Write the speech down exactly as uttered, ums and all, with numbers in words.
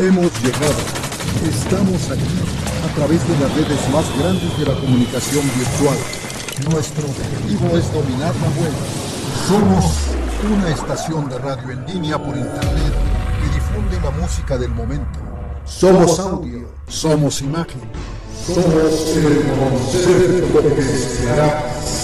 Hemos llegado. Estamos aquí, a través de las redes más grandes de la comunicación virtual. Nuestro objetivo es dominar la web. Somos una estación de radio en línea por internet que difunde la música del momento. Somos audio, somos imagen, somos el concepto que se hará